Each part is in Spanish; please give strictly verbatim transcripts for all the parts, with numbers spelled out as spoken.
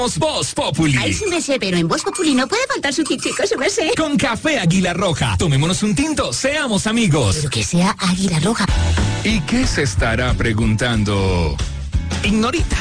Voz Populi. Ay, sí me sé, pero en Voz Populi no puede faltar su tintico, sí me sé. Con café Águila Roja. Tomémonos un tinto, seamos amigos. Pero que sea Águila Roja. ¿Y qué se estará preguntando Ignorita?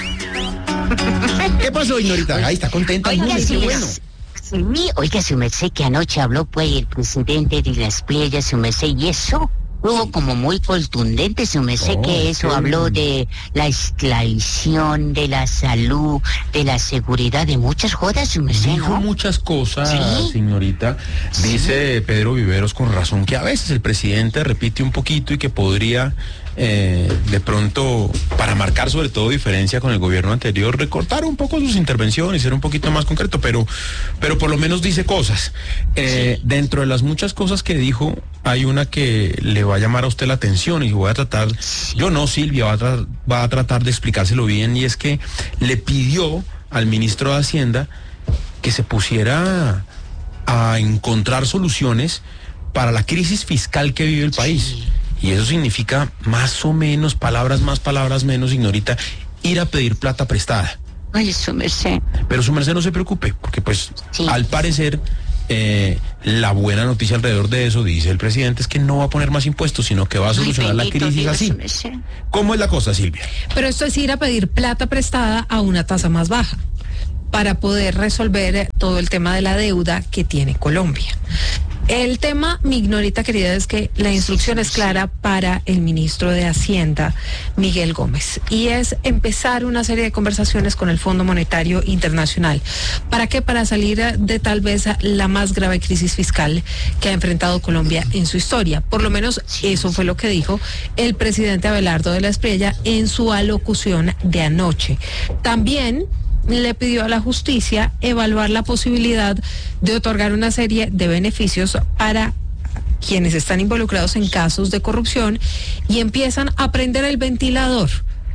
¿Qué pasó, Ignorita? Ahí está contenta. Oiga, Muy sí, bueno. sí, oiga, su merced, que anoche habló pues el presidente de las playas, su merced, y eso estuvo como muy contundente, su merced, Oh, que eso qué habló bien. de la esclavización, de la salud, de la seguridad, de muchas jodas, su merced, Dijo ¿no? muchas cosas, ¿Sí? señorita. Dice Pedro Viveros con razón que a veces el presidente repite un poquito y que podría eh, de pronto, para marcar sobre todo diferencia con el gobierno anterior, recortar un poco sus intervenciones, ser un poquito más concreto, pero, pero por lo menos dice cosas. Eh, Sí. Dentro de las muchas cosas que dijo, hay una que le va a llamar a usted la atención y voy a tratar, yo no, Silvia, va a, tra- va a tratar de explicárselo bien, y es que le pidió al ministro de Hacienda que se pusiera a encontrar soluciones para la crisis fiscal que vive el país. Sí. Y eso significa más o menos, palabras más, palabras menos, Ignorita, ir a pedir plata prestada. Ay, su merced. Pero su merced no se preocupe, porque pues Sí. al parecer eh, la buena noticia alrededor de eso, dice el presidente, es que no va a poner más impuestos, sino que va a solucionar Ay, la bendito crisis Dios, así. su merced. ¿Cómo es la cosa, Silvia? Pero esto es ir a pedir plata prestada a una tasa más baja para poder resolver todo el tema de la deuda que tiene Colombia. El tema, mi Ignorita querida, es que la instrucción es clara para el ministro de Hacienda, Miguel Gómez, y es empezar una serie de conversaciones con el Fondo Monetario Internacional. ¿Para qué? Para salir de tal vez la más grave crisis fiscal que ha enfrentado Colombia en su historia. Por lo menos eso fue lo que dijo el presidente Abelardo de la Espriella en su alocución de anoche. También le pidió a la justicia evaluar la posibilidad de otorgar una serie de beneficios para quienes están involucrados en casos de corrupción y empiezan a prender el ventilador.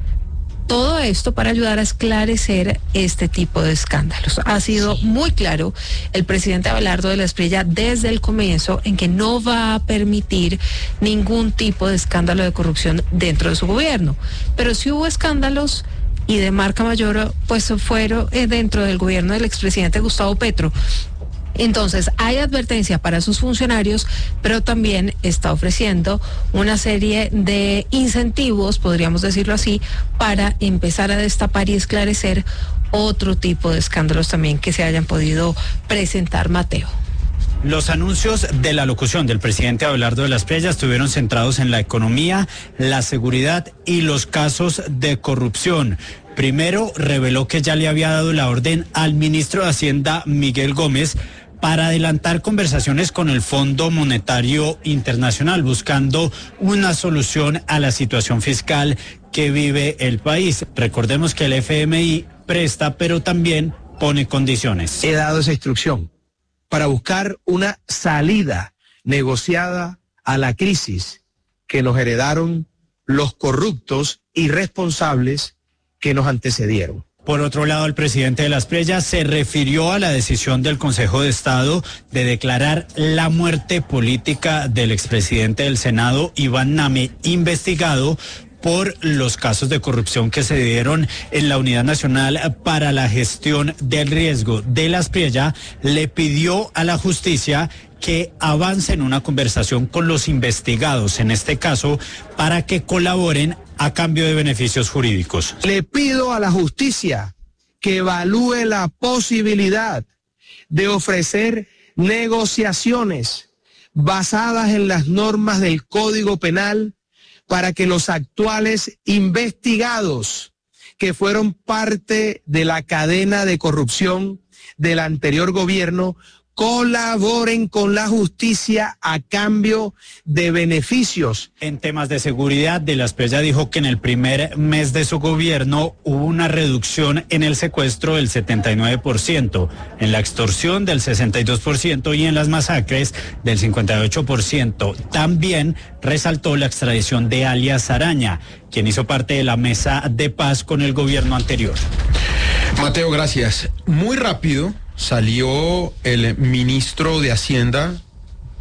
Todo esto para ayudar a esclarecer este tipo de escándalos. Ha sido muy claro el presidente Abelardo de la Espriella desde el comienzo en que no va a permitir ningún tipo de escándalo de corrupción dentro de su gobierno. Pero si hubo escándalos y de marca mayor, pues fueron eh, dentro del gobierno del expresidente Gustavo Petro. Entonces, hay advertencia para sus funcionarios, pero también está ofreciendo una serie de incentivos, podríamos decirlo así, para empezar a destapar y esclarecer otro tipo de escándalos también que se hayan podido presentar, Mateo. Los anuncios de la locución del presidente Abelardo de la Espriella estuvieron centrados en la economía, la seguridad y los casos de corrupción. Primero, reveló que ya le había dado la orden al ministro de Hacienda, Miguel Gómez, para adelantar conversaciones con el Fondo Monetario Internacional, buscando una solución a la situación fiscal que vive el país. Recordemos que el F M I presta, pero también pone condiciones. He dado esa instrucción para buscar una salida negociada a la crisis que nos heredaron los corruptos irresponsables que nos antecedieron. Por otro lado, el presidente de la Espriella se refirió a la decisión del Consejo de Estado de declarar la muerte política del expresidente del Senado, Iván Name, investigado por los casos de corrupción que se dieron en la Unidad Nacional para la Gestión del Riesgo de la Espriella. Le pidió a la justicia que avance en una conversación con los investigados, en este caso, para que colaboren a cambio de beneficios jurídicos. Le pido a la justicia que evalúe la posibilidad de ofrecer negociaciones basadas en las normas del Código Penal para que los actuales investigados que fueron parte de la cadena de corrupción del anterior gobierno colaboren con la justicia a cambio de beneficios. En temas de seguridad, de la Espriella dijo que en el primer mes de su gobierno hubo una reducción en el secuestro del setenta y nueve por ciento, en la extorsión del sesenta y dos por ciento y en las masacres del cincuenta y ocho por ciento. También resaltó la extradición de alias Araña, quien hizo parte de la mesa de paz con el gobierno anterior. Mateo, gracias. Muy rápido salió el ministro de Hacienda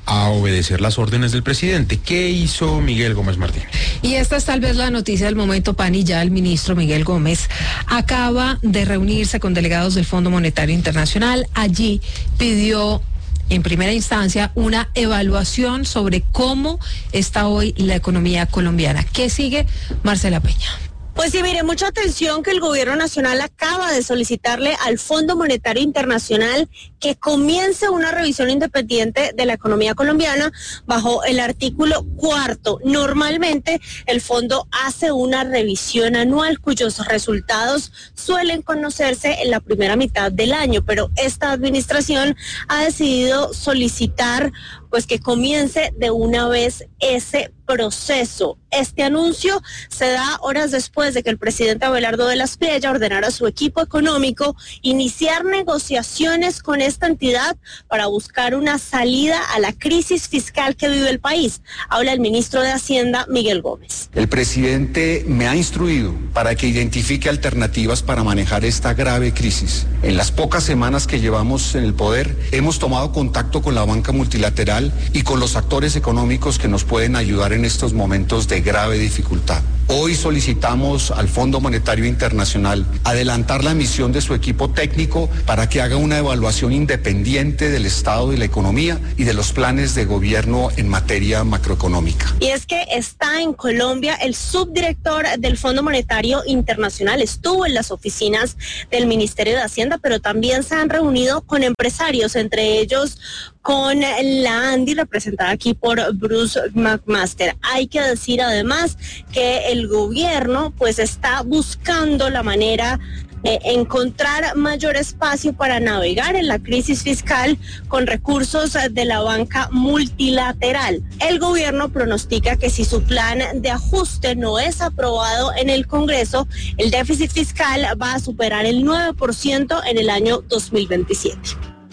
a obedecer las órdenes del presidente. ¿Qué hizo Miguel Gómez Martínez? Y esta es tal vez la noticia del momento, Pani. Ya el ministro Miguel Gómez acaba de reunirse con delegados del Fondo Monetario Internacional. Allí pidió en primera instancia una evaluación sobre cómo está hoy la economía colombiana. ¿Qué sigue? Marcela Peña. Pues sí, mire, mucha atención que el gobierno nacional acaba de solicitarle al Fondo Monetario Internacional que comience una revisión independiente de la economía colombiana bajo el artículo cuarto. Normalmente el fondo hace una revisión anual cuyos resultados suelen conocerse en la primera mitad del año, pero esta administración ha decidido solicitar pues que comience de una vez ese proceso. Este anuncio se da horas después de que el presidente Abelardo de la Espriella ordenara a su equipo económico iniciar negociaciones con esta entidad para buscar una salida a la crisis fiscal que vive el país. Habla el ministro de Hacienda, Miguel Gómez. El presidente me ha instruido para que identifique alternativas para manejar esta grave crisis. En las pocas semanas que llevamos en el poder, hemos tomado contacto con la banca multilateral y con los actores económicos que nos pueden ayudar en estos momentos de grave dificultad. Hoy solicitamos al Fondo Monetario Internacional adelantar la emisión de su equipo técnico para que haga una evaluación independiente del estado de la economía y de los planes de gobierno en materia macroeconómica. Y es que está en Colombia el subdirector del Fondo Monetario Internacional, estuvo en las oficinas del Ministerio de Hacienda, pero también se han reunido con empresarios, entre ellos con la ANDI, representada aquí por Bruce McMaster. Hay que decir además que el gobierno pues está buscando la manera de encontrar mayor espacio para navegar en la crisis fiscal con recursos de la banca multilateral. El gobierno pronostica que si su plan de ajuste no es aprobado en el Congreso, el déficit fiscal va a superar el nueve por ciento en el año dos mil veintisiete.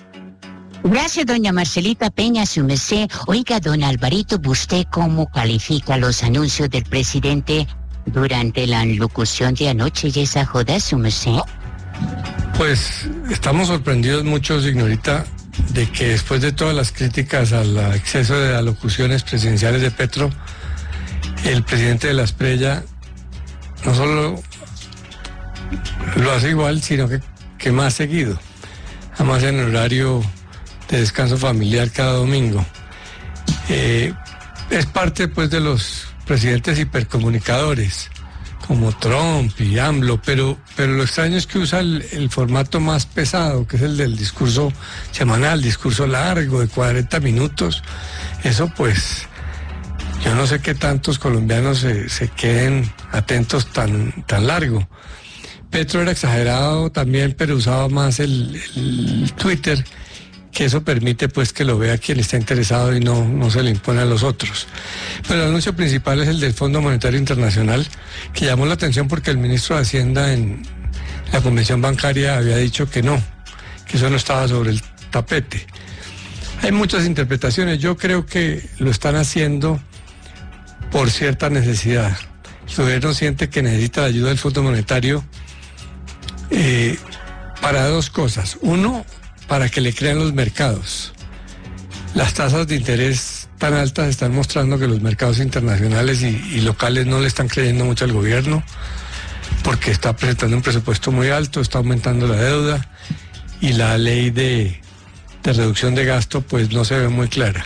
Gracias, doña Marcelita Peña, su merced. Oiga, don Alvarito, ¿usted cómo califica los anuncios del presidente durante la locución de anoche y esa joda, su merced? Pues estamos sorprendidos mucho, señorita, de que después de todas las críticas al exceso de alocuciones presidenciales de Petro, el presidente de la Espriella no solo lo hace igual, sino que, que más seguido, además en horario de descanso familiar cada domingo. Eh, es parte pues de los presidentes hipercomunicadores como Trump y AMLO, pero, pero lo extraño es que usa el, el formato más pesado, que es el del discurso semanal, discurso largo de cuarenta minutos. Eso pues, yo no sé qué tantos colombianos se, se queden atentos tan, tan largo. Petro era exagerado también, pero usaba más el, el Twitter, que eso permite pues que lo vea quien está interesado y no, no se le impone a los otros. Pero el anuncio principal es el del Fondo Monetario Internacional, que llamó la atención porque el ministro de Hacienda en la Convención Bancaria había dicho que no, que eso no estaba sobre el tapete. Hay muchas interpretaciones, yo creo que lo están haciendo por cierta necesidad. El gobierno siente que necesita la ayuda del Fondo Monetario eh, para dos cosas. Uno, para que le crean los mercados. Las tasas de interés tan altas están mostrando que los mercados internacionales y, y locales no le están creyendo mucho al gobierno, porque está presentando un presupuesto muy alto, está aumentando la deuda y la ley de, de reducción de gasto pues no se ve muy clara.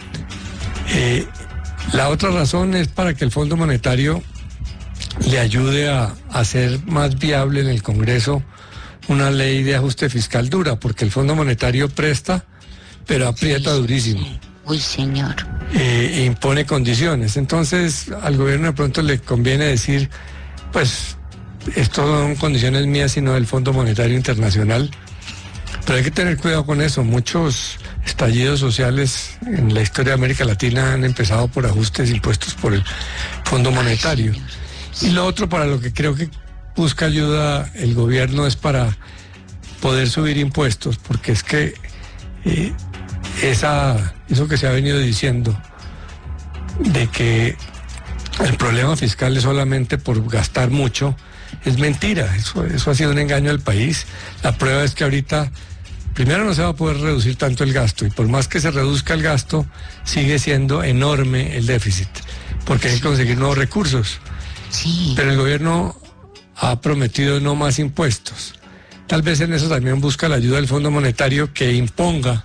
Eh, la otra razón es para que el Fondo Monetario le ayude a, a hacer más viable en el Congreso una ley de ajuste fiscal dura, porque el Fondo Monetario presta, pero aprieta sí, durísimo. Sí. Uy, señor. Eh, e impone condiciones. Entonces, al gobierno de pronto le conviene decir, pues, esto no son condiciones mías, sino del Fondo Monetario Internacional. Pero hay que tener cuidado con eso. Muchos estallidos sociales en la historia de América Latina han empezado por ajustes impuestos por el Fondo Monetario. Ay, y lo otro, para lo que creo que busca ayuda el gobierno, es para poder subir impuestos, porque es que eh, esa, eso que se ha venido diciendo de que el problema fiscal es solamente por gastar mucho, es mentira. Eso, eso ha sido un engaño al país. La prueba es que ahorita primero no se va a poder reducir tanto el gasto, y por más que se reduzca el gasto, sigue siendo enorme el déficit, porque hay que conseguir nuevos recursos. Sí. Pero el gobierno ha prometido no más impuestos. Tal vez en eso también busca la ayuda del Fondo Monetario, que imponga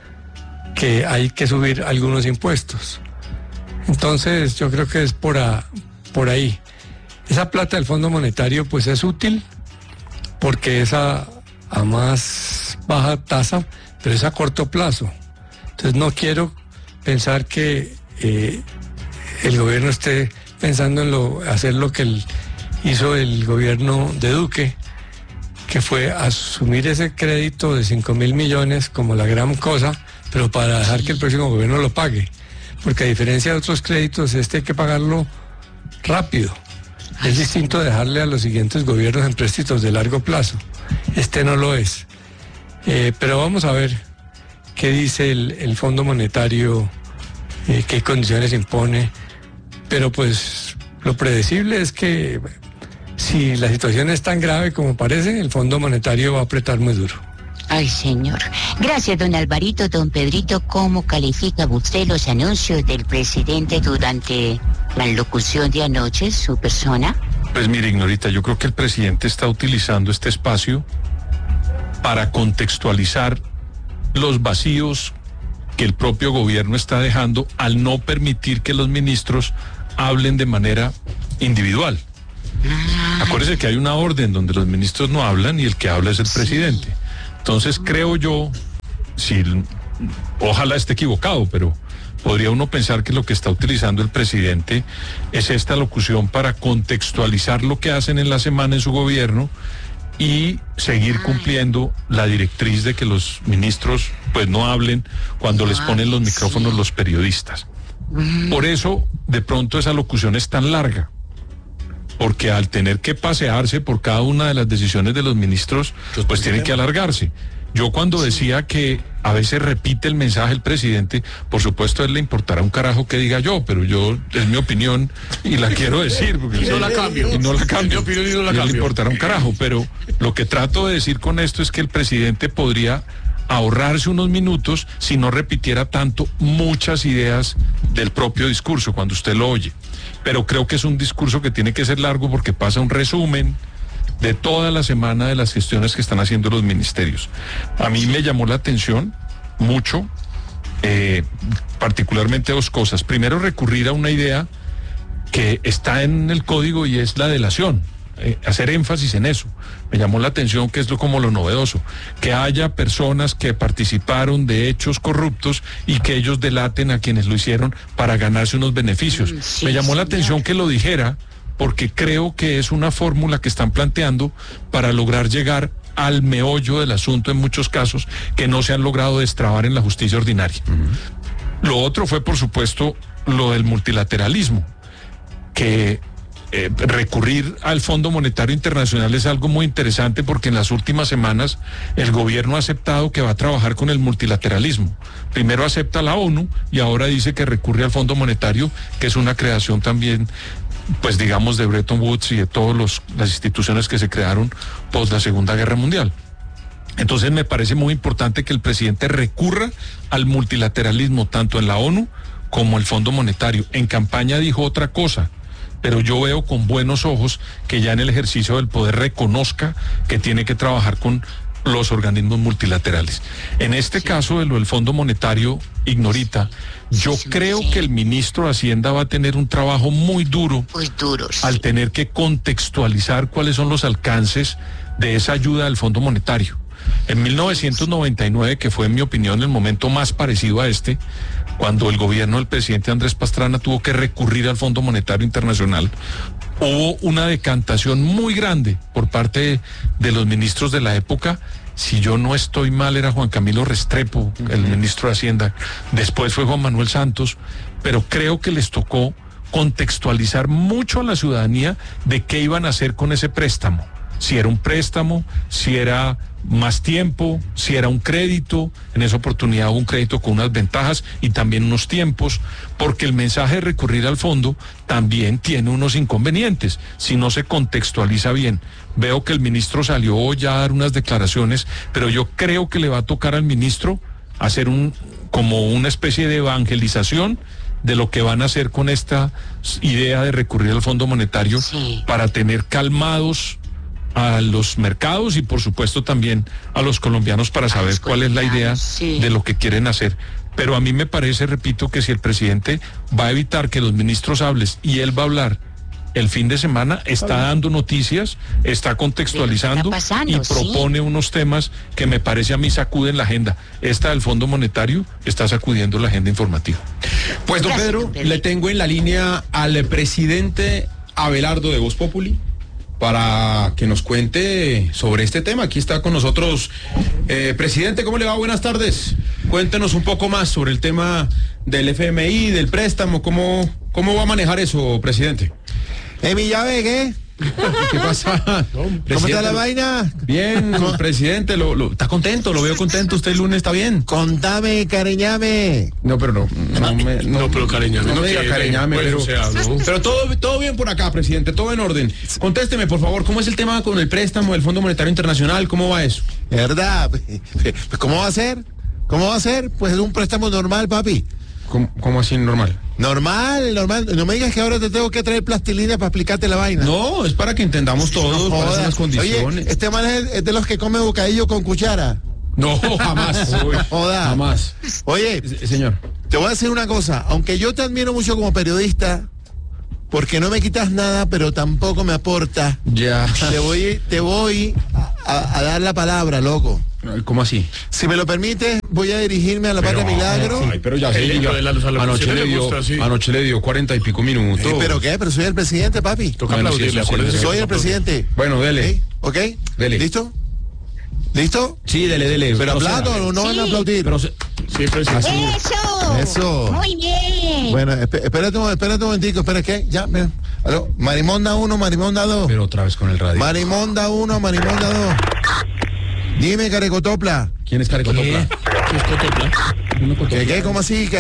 que hay que subir algunos impuestos. Entonces yo creo que es por, a, por ahí. Esa plata del Fondo Monetario pues es útil porque es a, a más baja tasa, pero es a corto plazo. Entonces no quiero pensar que eh, el gobierno esté pensando en lo, hacer lo que el, hizo el gobierno de Duque, que fue asumir ese crédito de cinco mil millones como la gran cosa, pero para dejar que el próximo gobierno lo pague. Porque a diferencia de otros créditos, este hay que pagarlo rápido. Es distinto dejarle a los siguientes gobiernos en préstitos de largo plazo. Este no lo es. Eh, pero vamos a ver qué dice el, el Fondo Monetario, eh, qué condiciones impone. Pero pues lo predecible es que si la situación es tan grave como parece, el Fondo Monetario va a apretar muy duro. Ay, señor. Gracias, don Alvarito. Don Pedrito, ¿cómo califica usted los anuncios del presidente durante la locución de anoche, su persona? Pues mire, Ignorita, yo creo que el presidente está utilizando este espacio para contextualizar los vacíos que el propio gobierno está dejando al no permitir que los ministros hablen de manera individual. Ah. Acuérdese que hay una orden donde los ministros no hablan y el que habla es el sí. presidente. Entonces creo yo, si, ojalá esté equivocado, pero podría uno pensar que lo que está utilizando el presidente es esta locución para contextualizar lo que hacen en la semana en su gobierno y seguir cumpliendo la directriz de que los ministros pues no hablen cuando les ponen los micrófonos los periodistas. Por eso de pronto esa locución es tan larga, porque al tener que pasearse por cada una de las decisiones de los ministros, pues tiene que alargarse. Yo cuando decía que a veces repite el mensaje el presidente, por supuesto a él le importará un carajo que diga yo, pero yo, es mi opinión y la quiero decir. Porque y no la cambio. Y no la cambio. Es mi opinión y no la y cambio. le importará un carajo, pero lo que trato de decir con esto es que el presidente podría ahorrarse unos minutos si no repitiera tanto muchas ideas del propio discurso cuando usted lo oye. Pero creo que es un discurso que tiene que ser largo porque pasa un resumen de toda la semana de las gestiones que están haciendo los ministerios. A mí me llamó la atención mucho, eh, particularmente dos cosas. Primero, recurrir a una idea que está en el código y es la delación. Eh, hacer énfasis en eso. Me llamó la atención que es lo como lo novedoso, que haya personas que participaron de hechos corruptos y que ellos delaten a quienes lo hicieron para ganarse unos beneficios. Sí, Me llamó la atención que lo dijera porque creo que es una fórmula que están planteando para lograr llegar al meollo del asunto en muchos casos que no se han logrado destrabar en la justicia ordinaria. Uh-huh. Lo otro fue, por supuesto, lo del multilateralismo, que Eh, recurrir al Fondo Monetario Internacional es algo muy interesante porque en las últimas semanas el gobierno ha aceptado que va a trabajar con el multilateralismo. Primero acepta la ONU y ahora dice que recurre al Fondo Monetario, que es una creación también, pues digamos, de Bretton Woods y de todas las instituciones que se crearon post la Segunda Guerra Mundial. Entonces me parece muy importante que el presidente recurra al multilateralismo tanto en la ONU como el Fondo Monetario. En campaña dijo otra cosa, pero yo veo con buenos ojos que ya en el ejercicio del poder reconozca que tiene que trabajar con los organismos multilaterales. En este sí. caso de lo del Fondo Monetario, Ignorita, yo sí, creo sí. que el ministro de Hacienda va a tener un trabajo muy duro, muy duro sí. al tener que contextualizar cuáles son los alcances de esa ayuda del Fondo Monetario. En mil novecientos noventa y nueve, que fue en mi opinión el momento más parecido a este, cuando el gobierno del presidente Andrés Pastrana tuvo que recurrir al Fondo Monetario Internacional, hubo una decantación muy grande por parte de los ministros de la época. Si yo no estoy mal, era Juan Camilo Restrepo, el ministro de Hacienda, después fue Juan Manuel Santos, pero creo que les tocó contextualizar mucho a la ciudadanía de qué iban a hacer con ese préstamo. si era un préstamo, si era más tiempo, si era un crédito. En esa oportunidad hubo un crédito con unas ventajas y también unos tiempos, porque el mensaje de recurrir al fondo también tiene unos inconvenientes si no se contextualiza bien. Veo que el ministro salió hoy a dar unas declaraciones, pero yo creo que le va a tocar al ministro hacer un como una especie de evangelización de lo que van a hacer con esta idea de recurrir al Fondo Monetario, sí, para tener calmados a los mercados y por supuesto también a los colombianos para saber cuál es la idea, sí, de lo que quieren hacer. Pero a mí me parece, repito, que si el presidente va a evitar que los ministros hablen y él va a hablar el fin de semana, está dando noticias, está contextualizando, está pasando, y propone, sí, unos temas que me parece a mí sacuden la agenda. Esta del Fondo Monetario está sacudiendo la agenda informativa. Pues don Pedro, le tengo en la línea al presidente Abelardo de Voz Populi para que nos cuente sobre este tema. Aquí está con nosotros. Eh, presidente, ¿cómo le va? Buenas tardes. Cuéntenos un poco más sobre el tema del F M I, del préstamo. ¿Cómo, cómo va a manejar eso, presidente? ¿Eh, mi llave qué? ¿Qué pasa? ¿Cómo está la vaina? Bien, presidente, lo, lo, está contento, lo veo contento. Usted el lunes está bien. Contame, cariñame. No, pero no. No, me, no, no pero cariñame. No, no me diga cariñame, pues, pero, o sea, ¿no? pero todo, todo bien por acá, presidente, todo en orden. Contésteme, por favor, ¿cómo es el tema con el préstamo del Fondo Monetario Internacional? ¿Cómo va eso? ¿Verdad? ¿Cómo va a ser? ¿Cómo va a ser? Pues es un préstamo normal, papi. ¿Cómo, cómo así normal? Normal, normal. No me digas que ahora te tengo que traer plastilina para explicarte la vaina. No, es para que entendamos todos, no, cuáles son las condiciones. Oye, este man es, es de los que come bocadillo con cuchara. No, jamás. Joda. Jamás. Oye, señor, te voy a decir una cosa. Aunque yo te admiro mucho como periodista, porque no me quitas nada, pero tampoco me aportas. Ya. Te voy, te voy a, a dar la palabra, loco. ¿Cómo así? Si me lo permites, voy a dirigirme a la Patria Milagro. Ay, pero ya sé, yo, anoche le dio, gusta, sí. anoche le dio cuarenta y pico minutos. Eh, ¿Pero qué? Pero soy el presidente, papi. Toca bueno, aplaudirle, sí, sí, soy el presidente. Bueno, dele. ¿Ok? Dele. ¿Listo? ¿Listo? Sí, dele, dele. Pero hablando, no, no sí. van a aplaudir. Pero se, sí, presidente. ¡Eso! Eso. Muy bien. Bueno, espérate, espérate un momentico, espera, ¿qué? Ya, mira. Aló, Marimonda uno, Marimonda dos. Pero otra vez con el radio. Marimonda uno, Marimonda dos. Dime, Carecotopla. ¿Quién es Carecotopla? ¿Qué es Cotopla? ¿Qué, qué? ¿Cómo así?